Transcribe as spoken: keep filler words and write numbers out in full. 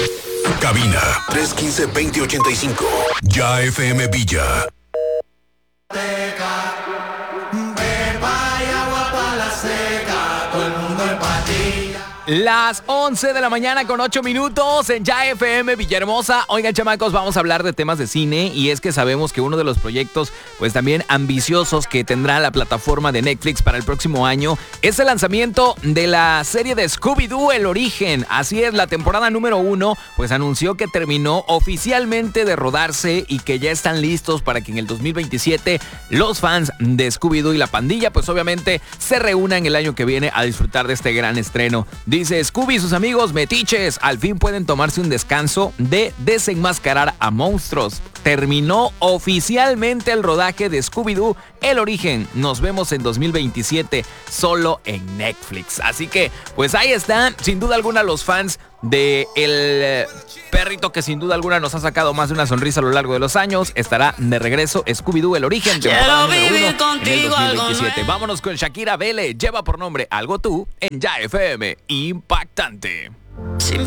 Cabina tres uno cinco, dos cero ocho cinco. Ya F M Villa. Las once de la mañana con ocho minutos en Ya F M Villahermosa. Oigan, chamacos, vamos a hablar de temas de cine y es que sabemos que uno de los proyectos pues también ambiciosos que tendrá la plataforma de Netflix para el próximo año es el lanzamiento de la serie de Scooby-Doo, El Origen. Así es, la temporada número uno pues anunció que terminó oficialmente de rodarse y que ya están listos para que en el dos mil veintisiete los fans de Scooby-Doo y la pandilla pues obviamente se reúnan el año que viene a disfrutar de este gran estreno. Dice Scooby y sus amigos metiches al fin pueden tomarse un descanso de desenmascarar a monstruos. Terminó oficialmente el rodaje de Scooby-Doo, El Origen. Nos vemos en dos mil veintisiete solo en Netflix. Así que, pues ahí están, sin duda alguna, los fans de el perrito que sin duda alguna nos ha sacado más de una sonrisa a lo largo de los años. Estará de regreso Scooby-Doo, El Origen, temporada número uno en el dos mil veintisiete. Vámonos con Shakira Vele, lleva por nombre Algo Tú, en Ya F M. Impactante.